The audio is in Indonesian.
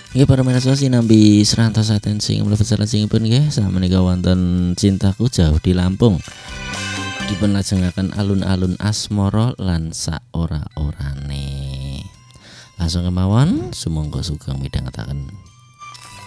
Nggih para mirsa sinambi srantosaken sing mlebet salajengipun nggih sameneika wonten Cintaku Jauh di Lampung. Dipunlajengaken alun-alun asmara lan saora-orane. Langsung kemawon sumangga sugeng midhangetaken.